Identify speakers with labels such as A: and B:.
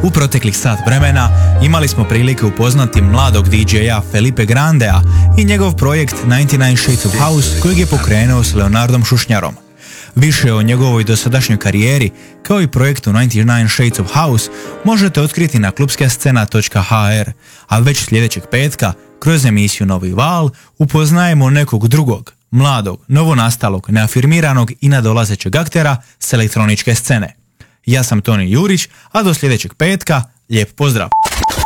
A: U proteklih sat vremena imali smo prilike upoznati mladog DJ-a Felipe Grandea i njegov projekt 99 Shades of House kojeg je pokrenuo s Leonardom Šušnjarom. Više o njegovoj dosadašnjoj karijeri, kao i projektu 99 Shades of House, možete otkriti na klubskascena.hr, a već sljedećeg petka, kroz emisiju Novi val, upoznajemo nekog drugog, mladog, novonastalog, neafirmiranog i nadolazećeg aktera s elektroničke scene. Ja sam Toni Jurić, a do sljedećeg petka, lijep pozdrav!